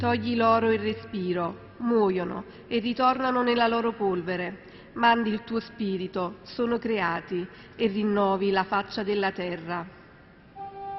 Togli loro il respiro, muoiono e ritornano nella loro polvere. Mandi il tuo spirito, sono creati, e rinnovi la faccia della terra.